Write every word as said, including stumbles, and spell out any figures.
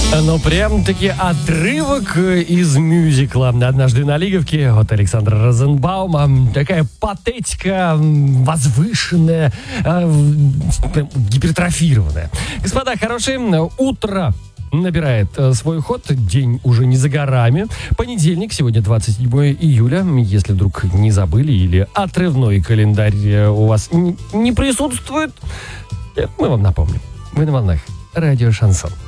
Ну, прям-таки отрывок из мюзикла «Однажды на Лиговке» от Александра Розенбаума. Такая патетика возвышенная, гипертрофированная. Господа хорошие, утро набирает свой ход, день уже не за горами. Понедельник, сегодня двадцать седьмое июля. Если вдруг не забыли или отрывной календарь у вас не присутствует, мы вам напомним. Вы на волнах радио «Шансон».